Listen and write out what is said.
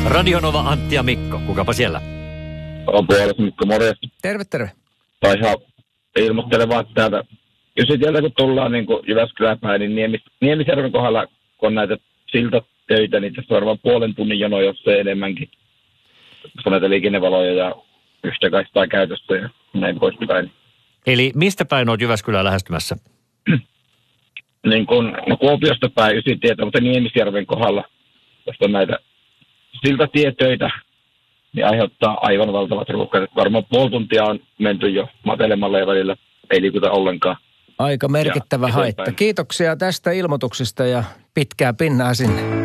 Radionova Antti ja Mikko, kukapa siellä? On puolesta Mikko, morjesta. Terve, terve. Tai ihan ilmoittele vaan täältä. Jos tieltä kun tullaan niin Jyväskylään päin, niin Niemisjärven kohdalla, kun on näitä siltatöitä, niin tässä on varmaan puolen tunnin jono, jos se enemmänkin. Koska näitä liikennevaloja ja yhtä kaistaa käytössä ja näin poispäin. Eli mistä päin olet Jyväskylään lähestymässä? Niin kun, Kuopiosta päin Ysitietä, mutta Niemisjärven kohdalla, jos on näitä siltatietöitä, niin aiheuttaa aivan valtavat ruuhkat. Varmaan puoli tuntia on menty jo matelemalla ja välillä ei liikuta ollenkaan. Aika merkittävä haitta. Kiitoksia tästä ilmoituksesta ja pitkää pinnaa sinne.